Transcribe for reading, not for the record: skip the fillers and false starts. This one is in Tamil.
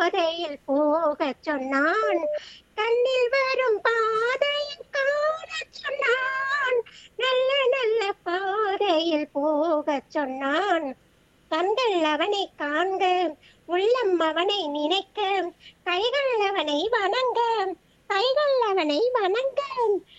பாதையில் போகச் சொன்னான். கண்ணில் வரும் பாதையில் காணச் சொன்னான். நல்ல நல்ல பாதையில் போகச் சொன்னான். கண்கள் அவனை காண்க, உள்ளம் அவனை நினைக்க, கைகள் அவனை வணங்க, கைகள் அவனை வணங்க.